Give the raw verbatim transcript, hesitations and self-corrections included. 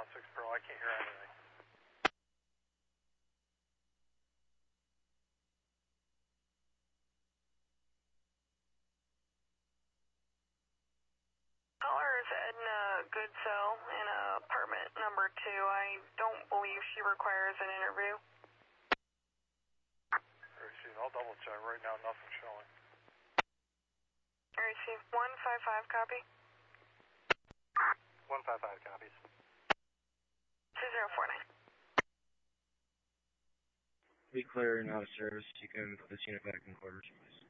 one six Pearl, I can't hear anything. Caller is Edna Goodsell in uh, apartment number two. I don't believe she requires an interview. Receive, I'll double check. Right now, nothing showing. Receive one five five, copy. one five five copies. two zero four nine. Be clear and out of service. You can put this unit back in quarters, please.